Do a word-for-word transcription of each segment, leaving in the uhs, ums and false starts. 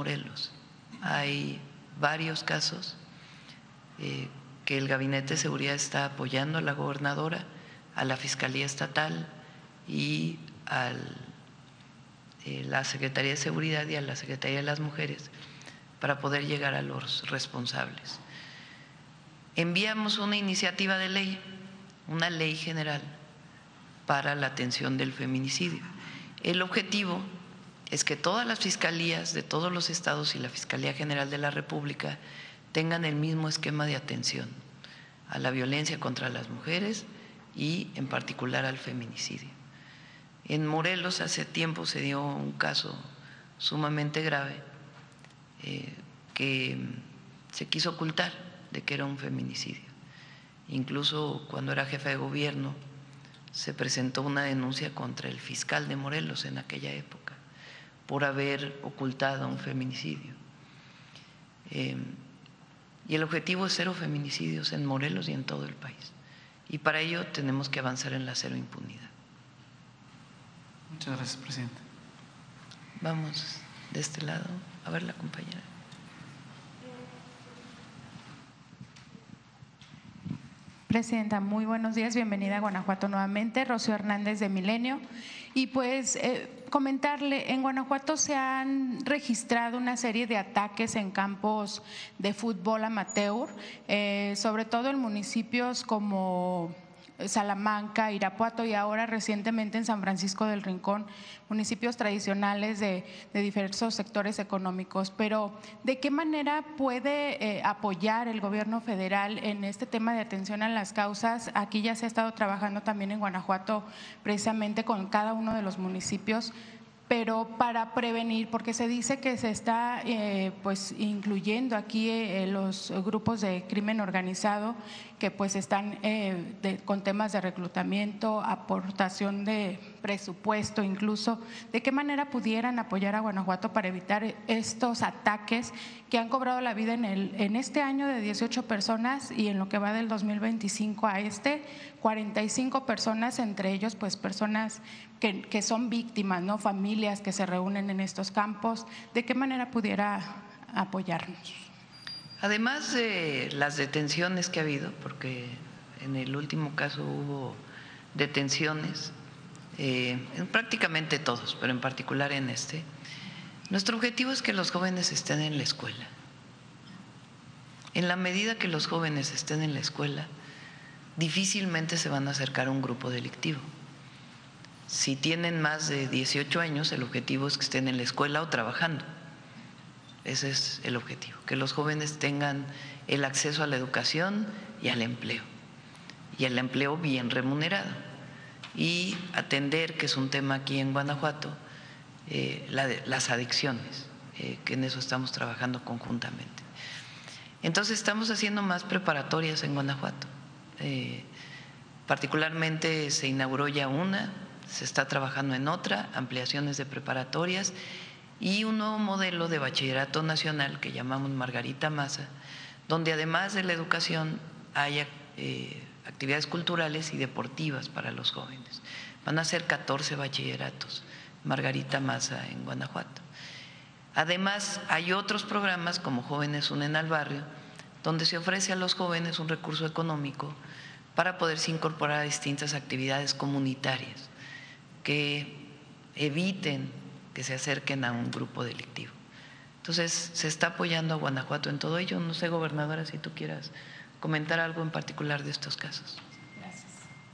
Morelos. Hay varios casos eh, que el Gabinete de Seguridad está apoyando a la gobernadora, a la Fiscalía Estatal y a eh, la Secretaría de Seguridad y a la Secretaría de las Mujeres para poder llegar a los responsables. Enviamos una iniciativa de ley, una ley general para la atención del feminicidio. El objetivo es que todas las fiscalías de todos los estados y la Fiscalía General de la República tengan el mismo esquema de atención a la violencia contra las mujeres y en particular al feminicidio. En Morelos hace tiempo se dio un caso sumamente grave eh, que se quiso ocultar de que era un feminicidio. Incluso cuando era jefe de gobierno se presentó una denuncia contra el fiscal de Morelos en aquella época por haber ocultado un feminicidio. Eh, y el objetivo es cero feminicidios en Morelos y en todo el país. Y para ello tenemos que avanzar en la cero impunidad. Muchas gracias, presidente. Vamos de este lado. A ver la compañera. Presidenta, muy buenos días, bienvenida a Guanajuato nuevamente, Rocío Hernández de Milenio. Y pues eh, comentarle, en Guanajuato se han registrado una serie de ataques en campos de fútbol amateur, eh, sobre todo en municipios como Salamanca, Irapuato y ahora recientemente en San Francisco del Rincón, municipios tradicionales de, de diversos sectores económicos. Pero, ¿de qué manera puede eh, apoyar el gobierno federal en este tema de atención a las causas? Aquí ya se ha estado trabajando también en Guanajuato precisamente con cada uno de los municipios, pero para prevenir, porque se dice que se está eh, pues incluyendo aquí eh, los grupos de crimen organizado que pues están eh, de, con temas de reclutamiento, aportación de presupuesto incluso. ¿De qué manera pudieran apoyar a Guanajuato para evitar estos ataques que han cobrado la vida en, el, en este año de dieciocho personas y en lo que va del dos mil veinticinco a este, cuarenta y cinco personas, entre ellos pues personas que, que son víctimas, ¿no? Familias que se reúnen en estos campos? ¿De qué manera pudiera apoyarnos? Además de las detenciones que ha habido, porque en el último caso hubo detenciones, eh, en prácticamente todos, pero en particular en este, nuestro objetivo es que los jóvenes estén en la escuela. En la medida que los jóvenes estén en la escuela, difícilmente se van a acercar a un grupo delictivo. Si tienen más de dieciocho años, el objetivo es que estén en la escuela o trabajando. Ese es el objetivo, que los jóvenes tengan el acceso a la educación y al empleo, y al empleo bien remunerado, y atender, que es un tema aquí en Guanajuato, eh, la, las adicciones, eh, que en eso estamos trabajando conjuntamente. Entonces estamos haciendo más preparatorias en Guanajuato, eh, particularmente se inauguró ya una, se está trabajando en otra, ampliaciones de preparatorias y un nuevo modelo de bachillerato nacional que llamamos Margarita Maza, donde además de la educación haya eh, actividades culturales y deportivas para los jóvenes. Van a ser catorce bachilleratos Margarita Maza en Guanajuato. Además hay otros programas como Jóvenes Unen al Barrio, donde se ofrece a los jóvenes un recurso económico para poderse incorporar a distintas actividades comunitarias que eviten que se acerquen a un grupo delictivo. Entonces, se está apoyando a Guanajuato en todo ello. No sé, gobernadora, si tú quieras comentar algo en particular de estos casos. Gracias.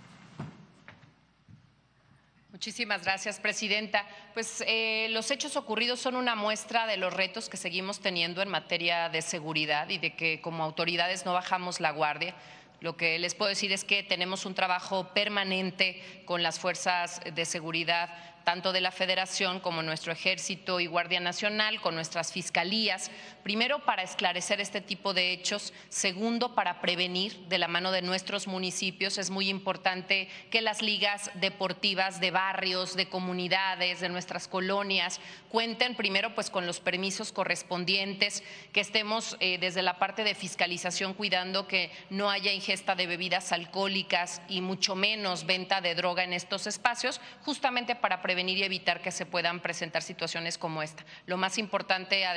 Muchísimas gracias, presidenta. Pues eh, los hechos ocurridos son una muestra de los retos que seguimos teniendo en materia de seguridad y de que como autoridades no bajamos la guardia. Lo que les puedo decir es que tenemos un trabajo permanente con las fuerzas de seguridad, tanto de la Federación como nuestro Ejército y Guardia Nacional, con nuestras fiscalías, primero para esclarecer este tipo de hechos, segundo para prevenir de la mano de nuestros municipios. Es muy importante que las ligas deportivas de barrios, de comunidades, de nuestras colonias cuenten primero pues con los permisos correspondientes, que estemos eh, desde la parte de fiscalización cuidando que no haya ingesta de bebidas alcohólicas y mucho menos venta de droga en estos espacios, justamente para prevenir y evitar que se puedan presentar situaciones como esta. Lo más importante